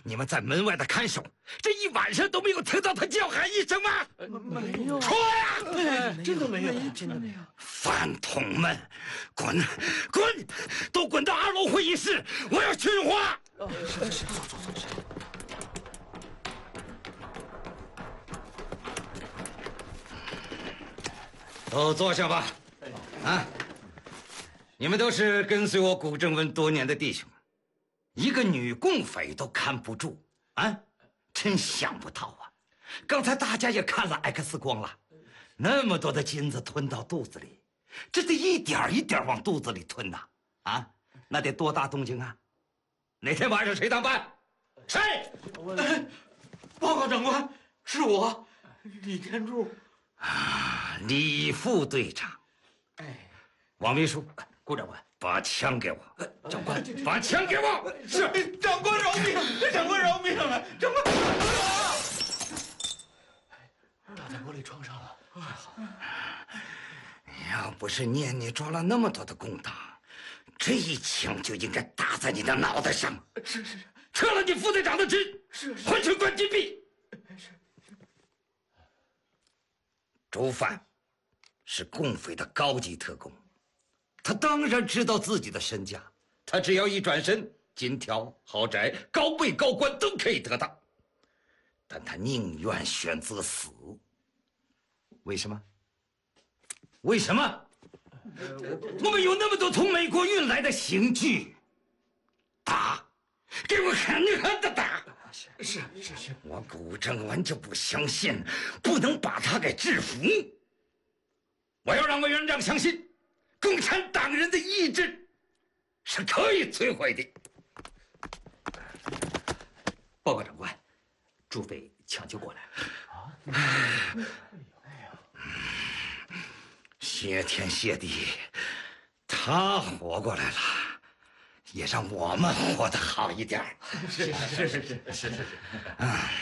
你们在门外的看守，这一晚上都没有听到他叫喊一声吗？ 没有， 说呀！ 真的没有，真的没有。 饭桶们，滚，滚，都滚到2楼会议室，我要训话。 是，走。 都坐下吧。啊，你们都是跟随我古正文多年的弟兄，一个女共匪都看不住啊！真想不到啊！刚才大家也看了 X 光了，那么多的金子吞到肚子里，这得一点一点往肚子里吞呐！啊，那得多大动静啊？哪天晚上谁当班？谁？ 报告长官，是我，李天柱。 啊，李副队长。 哎， 王秘书， 顾长官， 把枪给我。 长官， 把枪给我。 是，长官饶命！长官饶命啊！长官，打在玻璃窗上了。好， 要不是念你抓了那么多的公党，这一枪就应该打在你的脑袋上。 是， 撤了你副队长的职，换成关禁闭。周范是共匪的高级特工，他当然知道自己的身价，他只要一转身，金条、豪宅、高位高官都可以得到，但他宁愿选择死。为什么？为什么？我们有那么多从美国运来的刑具，打，给我狠狠的打！ 是， 我古正文就不相信，不能把他给制服。我要让委员长相信，共产党人的意志是可以摧毁的。 报告长官，诸匪抢救过来了。 谢天谢地，他活过来了，也让我们活得好一点。 是。